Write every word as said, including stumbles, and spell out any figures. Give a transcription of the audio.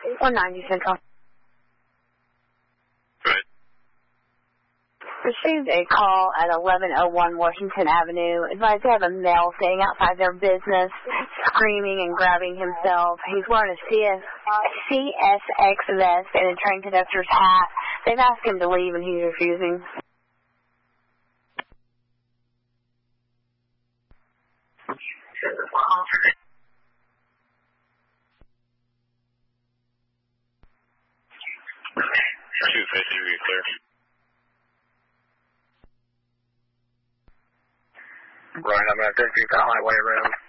one ninety Central. Right. Received a call at eleven oh one Washington Avenue. Advised they have a male sitting outside their business, screaming and grabbing himself. He's wearing a C S, C S X vest and a train conductor's hat. They've asked him to leave and he's refusing. two fifty, be clear. Right, I'm at fifty the highway road.